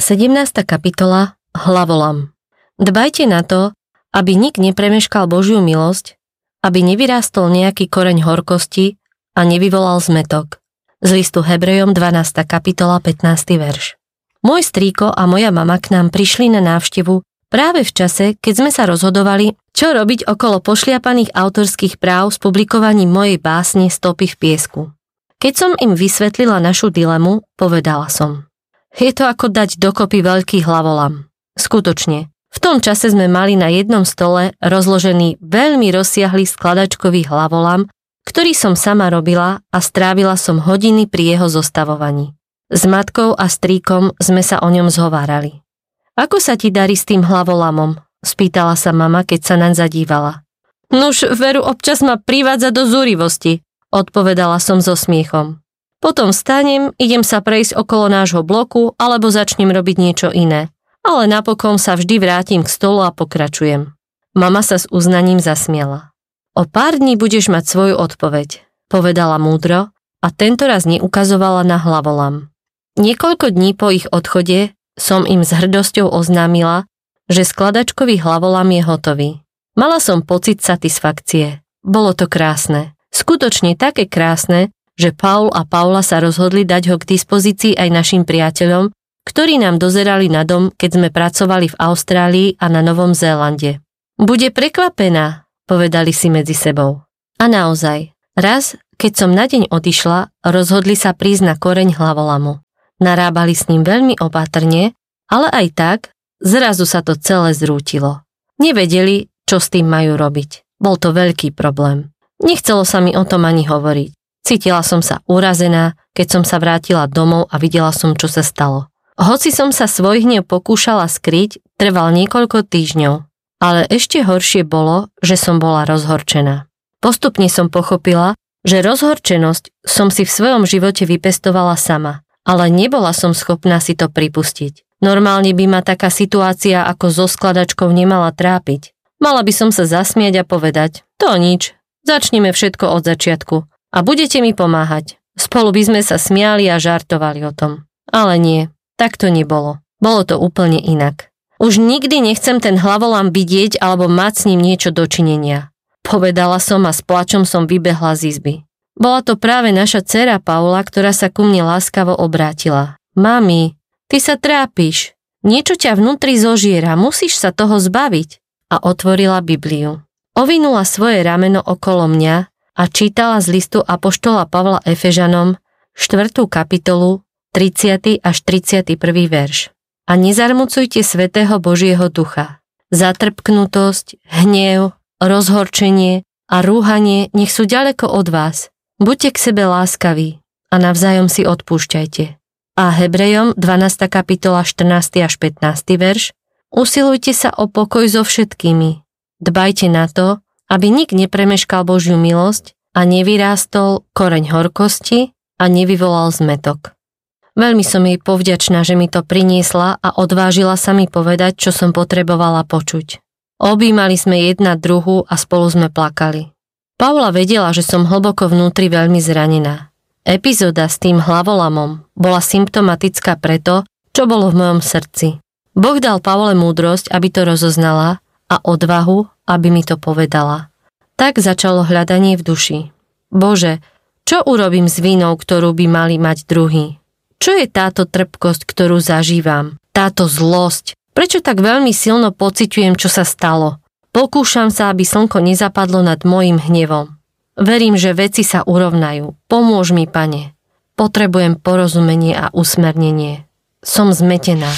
17. kapitola Hlavolam. Dbajte na to, aby nik nepremeškal Božiu milosť, aby nevyrástol nejaký koreň horkosti a nevyvolal zmätok. Z listu Hebrejom 12. kapitola 15. verš. Môj strýko a moja mama k nám prišli na návštevu práve v čase, keď sme sa rozhodovali, čo robiť okolo pošliapaných autorských práv s publikovaním mojej básne Stopy v piesku. Keď som im vysvetlila našu dilemu, povedala som: je to ako dať dokopy veľký hlavolam. Skutočne, v tom čase sme mali na jednom stole rozložený veľmi rozsiahly skladačkový hlavolam, ktorý som sama robila a strávila som hodiny pri jeho zostavovaní. S matkou a strýkom sme sa o ňom zhovárali. Ako sa ti darí s tým hlavolamom? Spýtala sa mama, keď sa naň zadívala. Nuž, veru občas ma privádza do zúrivosti, odpovedala som so smiechom. Potom vstanem, idem sa prejsť okolo nášho bloku alebo začnem robiť niečo iné. Ale napokon sa vždy vrátim k stolu a pokračujem. Mama sa s uznaním zasmiala. O pár dní budeš mať svoju odpoveď, povedala múdro a tentoraz neukazovala na hlavolam. Niekoľko dní po ich odchode som im s hrdosťou oznámila, že skladačkový hlavolam je hotový. Mala som pocit satisfakcie. Bolo to krásne. Skutočne také krásne, že Paul a Paula sa rozhodli dať ho k dispozícii aj našim priateľom, ktorí nám dozerali na dom, keď sme pracovali v Austrálii a na Novom Zélande. Bude prekvapená, povedali si medzi sebou. A naozaj, raz, keď som na deň odišla, rozhodli sa prísť na koreň hlavolamu. Narábali s ním veľmi opatrne, ale aj tak, zrazu sa to celé zrútilo. Nevedeli, čo s tým majú robiť. Bol to veľký problém. Nechcelo sa mi o tom ani hovoriť. Cítila som sa urazená, keď som sa vrátila domov a videla som, čo sa stalo. Hoci som sa svoj hnev pokúšala skryť, trval niekoľko týždňov. Ale ešte horšie bolo, že som bola rozhorčená. Postupne som pochopila, že rozhorčenosť som si v svojom živote vypestovala sama, ale nebola som schopná si to pripustiť. Normálne by ma taká situácia ako so skladačkou nemala trápiť. Mala by som sa zasmiať a povedať: to nič, začneme všetko od začiatku. A budete mi pomáhať. Spolu by sme sa smiali a žartovali o tom. Ale nie, tak to nebolo. Bolo to úplne inak. Už nikdy nechcem ten hlavolam vidieť alebo mať s ním niečo dočinenia. Povedala som a s plačom som vybehla z izby. Bola to práve naša dcéra Paula, ktorá sa ku mne láskavo obrátila. Mami, ty sa trápiš. Niečo ťa vnútri zožiera, musíš sa toho zbaviť. A otvorila Bibliu. Ovinula svoje rameno okolo mňa a čítala z listu apoštola Pavla Efežanom 4. kapitolu 30. až 31. verš. A nezarmucujte svätého Božieho ducha. Zatrpknutosť, hnev, rozhorčenie a rúhanie nech sú ďaleko od vás. Buďte k sebe láskaví a navzájom si odpúšťajte. A Hebrejom 12. kapitola 14. až 15. verš. Usilujte sa o pokoj so všetkými. Dbajte na to, aby nik nepremeškal Božiu milosť a nevyrástol koreň horkosti a nevyvolal zmätok. Veľmi som jej povďačná, že mi to priniesla a odvážila sa mi povedať, čo som potrebovala počuť. Objímali sme jedna druhu a spolu sme plakali. Paula vedela, že som hlboko vnútri veľmi zranená. Epizóda s tým hlavolamom bola symptomatická preto, čo bolo v mojom srdci. Boh dal Pavle múdrosť, aby to rozoznala, a odvahu, aby mi to povedala. Tak začalo hľadanie v duši. Bože, čo urobím s vinou, ktorú by mali mať druhí? Čo je táto trpkosť, ktorú zažívam? Táto zlosť? Prečo tak veľmi silno pociťujem, čo sa stalo? Pokúšam sa, aby slnko nezapadlo nad mojím hnevom. Verím, že veci sa urovnajú. Pomôž mi, Pane. Potrebujem porozumenie a usmernenie. Som zmetená.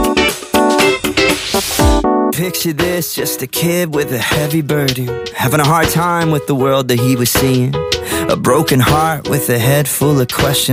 Picture this, just a kid with a heavy burden, having a hard time with the world that he was seeing. A broken heart with a head full of questions.